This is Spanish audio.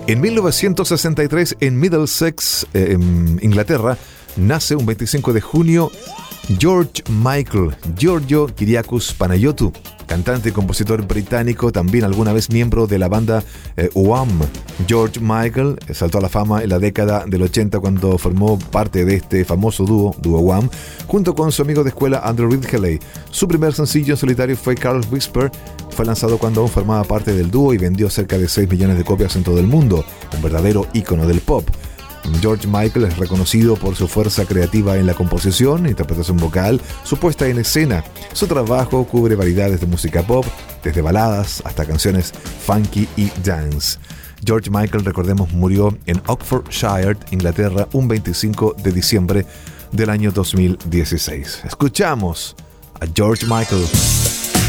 En 1963, en Middlesex, Inglaterra, nace un 25 de junio George Michael, Giorgio Kyriakos Panayiotou, cantante y compositor británico, también alguna vez miembro de la banda Wham. George Michael saltó a la fama en la década del 80 cuando formó parte de este famoso dúo Wham, junto con su amigo de escuela Andrew Ridgeley. Su primer sencillo en solitario fue Carol's Whisper, fue lanzado cuando aún formaba parte del dúo y vendió cerca de 6 millones de copias en todo el mundo, un verdadero ícono del pop. George Michael es reconocido por su fuerza creativa en la composición, interpretación vocal, su puesta en escena. Su trabajo cubre variedades de música pop, desde baladas hasta canciones funky y dance. George Michael, recordemos, murió en Oxfordshire, Inglaterra, un 25 de diciembre del año 2016. Escuchamos a George Michael.